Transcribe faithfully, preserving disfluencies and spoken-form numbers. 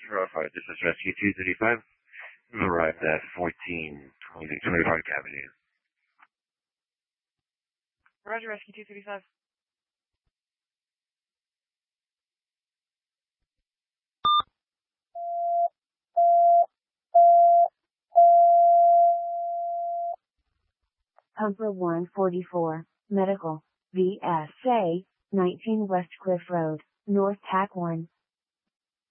Verified. This is Rescue two thirty-five. We've arrived at fourteen twenty Park Avenue. Roger, Rescue two thirty-five. Humper one forty-four, Medical, V S A, nineteen West Cliff Road, North Tack one.